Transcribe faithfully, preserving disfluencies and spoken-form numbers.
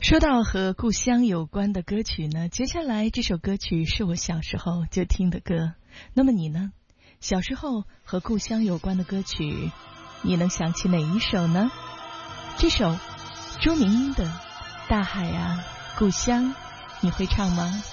说到和故乡有关的歌曲呢，接下来这首歌曲是我小时候就听的歌。那么你呢？小时候和故乡有关的歌曲，你能想起哪一首呢？这首朱明英的《大海啊，故乡》，你会唱吗？